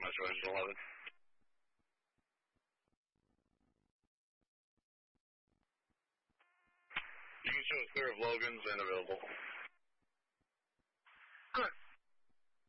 Metro Engine 11. You can show us clear of Logan's and available.